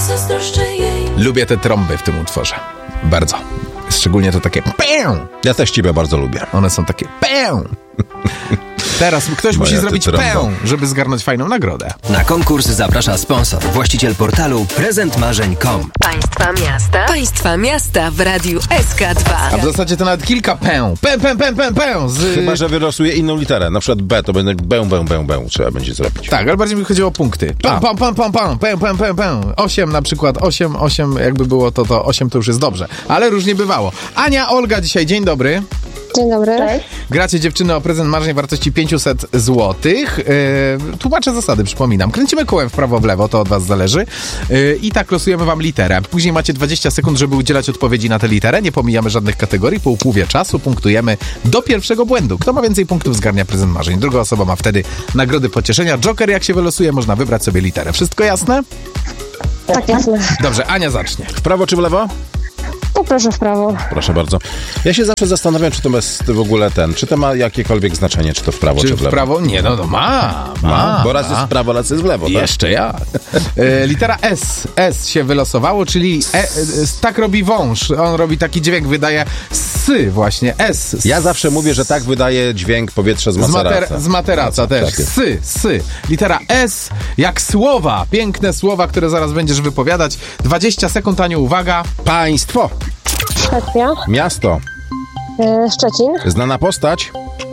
zazdroszczę jej. Lubię te trąby w tym utworze. Bardzo. Szczególnie to takie pę. Ja też ciebie bardzo lubię. One są takie pę. Teraz ktoś musi zrobić pę, żeby zgarnąć fajną nagrodę. Na konkurs zaprasza sponsor, właściciel portalu prezentmarzeń.com. Państwa miasta w radiu SK2. A w zasadzie to nawet kilka pę. Pę. Chyba, że wylosuje inną literę. Na przykład B, to będzie bę. Trzeba będzie zrobić. Tak, ale bardziej mi chodziło o punkty. Pę. 8 na przykład. 8, jakby było to 8 to już jest dobrze. Ale różnie bywało. Ania, Olga dzisiaj, dzień dobry. Dzień dobry. Cześć. Gracie dziewczyny o prezent marzeń wartości 500 zł. Tłumaczę zasady, przypominam. Kręcimy kołem w prawo, w lewo, to od was zależy. I tak losujemy wam literę. Później macie 20 sekund, żeby udzielać odpowiedzi na tę literę. Nie pomijamy żadnych kategorii. Po upływie czasu punktujemy do pierwszego błędu. Kto ma więcej punktów, zgarnia prezent marzeń. Druga osoba ma wtedy nagrody pocieszenia. Joker, jak się wylosuje, można wybrać sobie literę. Wszystko jasne? Tak, jasne. Dobrze, Ania zacznie. W prawo czy w lewo? Poproszę w prawo. Proszę bardzo. Ja się zawsze zastanawiam, czy to jest w ogóle czy to ma jakiekolwiek znaczenie, czy to w prawo, czy w lewo. Nie, no ma. Bo raz jest w prawo, raz jest w lewo, tak? Jeszcze jak. Litera S. S się wylosowało, czyli tak robi wąż. On robi taki dźwięk, wydaje sy właśnie. S. Ja zawsze mówię, że tak wydaje dźwięk powietrza z materaca. Z materaca też. Tak jest. Sy. Litera S jak słowa. Piękne słowa, które zaraz będziesz wypowiadać. 20 sekund, Aniu, uwaga. Państwo. Szwecja. Miasto. Szczecin. Znana postać.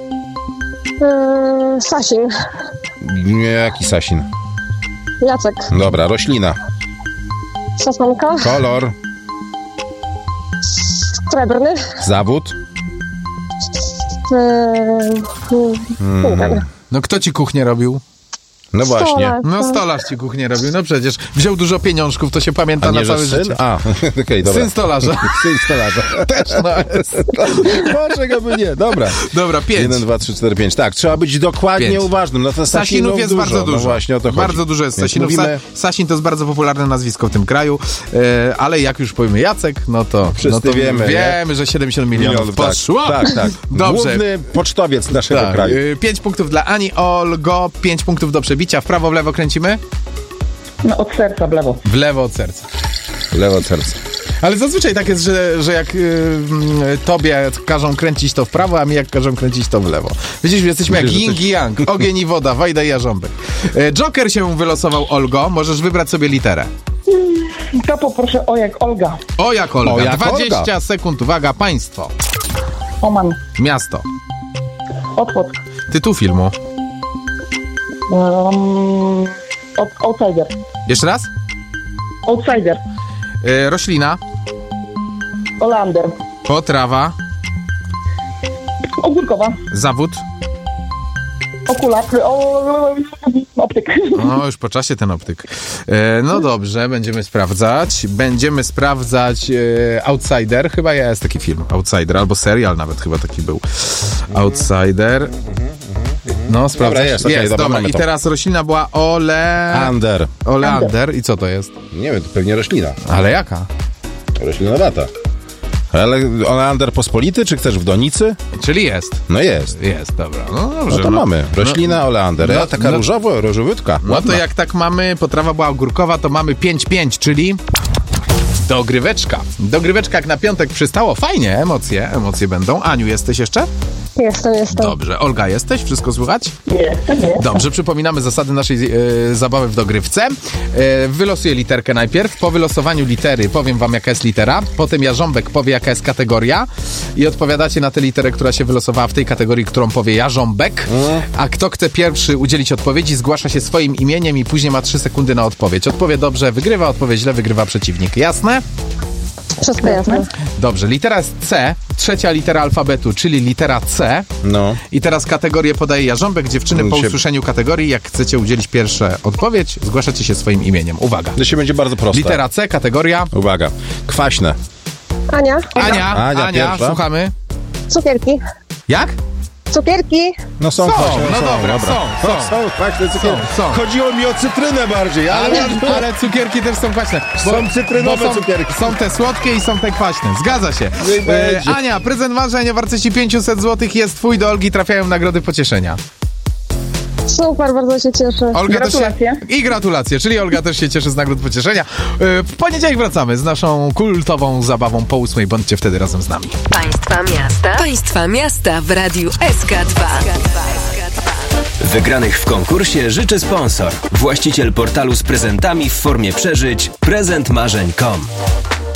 Sasin. Jaki Sasin? Jacek. Dobra, roślina. Sosnonka. Kolor. Srebrny. Zawód. No kto ci kuchnię robił? No właśnie. Stolarz. No stolarz ci kuchnię robił. No przecież wziął dużo pieniążków, to się pamięta A nie, na całe że syn? życie. A, okej, dobra. Syn stolarza. Syn stolarza. Też no jest. Dlaczego by nie? Dobra. Dobra, 5. 1, 2, 3, 4, 5. Tak, trzeba być dokładnie 5. uważnym. No to Sasinów jest bardzo dużo. No właśnie o to chodzi. Bardzo dużo jest Więc Sasinów. mówimy... Sasin to jest bardzo popularne nazwisko w tym kraju, ale jak już powiemy Jacek, no to Wszyscy wiemy, że 70 milionów poszło. Tak. Dobrze. Główny pocztowiec naszego kraju. 5 punktów dla Ani. Olgo, 5 punktów do przebicia. W prawo, w lewo kręcimy? No od serca w lewo. W lewo od serca. Lewo od serca. Ale zazwyczaj tak jest, że jak tobie każą kręcić to w prawo, a mi jak każą kręcić to w lewo. Widzisz, jesteśmy jak yin i yang. Ogień i woda, Wajda i Jarząbek. Joker się wylosował, Olgo. Możesz wybrać sobie literę. To poproszę O jak Olga. O jak Olga. O jak 20 Olga. sekund. Uwaga, państwo. Oman. Miasto. Otwód. Tytuł filmu. Outsider. Jeszcze raz? Outsider. Roślina. Olander. Potrawa. Ogórkowa. Zawód. Okular. Optyk. No, już po czasie ten optyk. No dobrze, będziemy sprawdzać Outsider. Chyba jest taki film, Outsider, albo serial nawet chyba taki był. Outsider. No, sprawdzę. Jest, okay, dobra. I teraz roślina była Oleander. I co to jest? Nie wiem, to pewnie roślina. Ale jaka? Roślinowata. Ale oleander pospolity, czy chcesz w donicy? Czyli jest. No jest. Jest, dobra. No dobrze. No to mamy. Roślina oleander. Taka różowytka. No to jak tak mamy, potrawa była ogórkowa, to mamy 5-5, czyli... Dogryweczka. Dogryweczka jak na piątek przystało. Fajnie, emocje będą. Aniu, jesteś jeszcze? Jestem. Dobrze. Olga, jesteś? Wszystko słychać? Nie. Dobrze, przypominamy zasady naszej zabawy w dogrywce. Wylosuję literkę najpierw. Po wylosowaniu litery powiem wam, jaka jest litera. Potem Jarząbek powie, jaka jest kategoria. I odpowiadacie na tę literę, która się wylosowała w tej kategorii, którą powie Jarząbek. A kto chce pierwszy udzielić odpowiedzi, zgłasza się swoim imieniem i później ma 3 sekundy na odpowiedź. Odpowie dobrze, wygrywa. Odpowie źle, wygrywa przeciwnik. Jasne? Wszystko jasne. Dobrze, litera jest C, trzecia litera alfabetu, czyli litera C. No. I teraz kategorię podaje Jarząbek. Dziewczyny, po usłyszeniu kategorii, jak chcecie udzielić pierwszą odpowiedź, zgłaszacie się swoim imieniem. Uwaga. To się będzie bardzo proste. Litera C, kategoria. Uwaga. Kwaśne. Ania. Ania, pierwsza. słuchamy. Cukierki. Jak? Cukierki. No są kwaśne. no dobra, są. Są kwaśne cukierki. Są. Chodziło mi o cytrynę bardziej, Ale cukierki też są kwaśne. Są cytrynowe cukierki. Są te słodkie i są te kwaśne. Zgadza się. Ania, prezent marzeń o wartości 500 zł jest twój. Do Olgi trafiają nagrody pocieszenia. Super, bardzo się cieszę. Olga Gratulacje. I gratulacje, czyli Olga też się cieszy z nagród pocieszenia. W poniedziałek wracamy z naszą kultową zabawą po 8. Bądźcie wtedy razem z nami. Państwa miasta w Radiu SK2. Wygranych w konkursie życzy sponsor. Właściciel portalu z prezentami w formie przeżyć prezentmarzeń.com.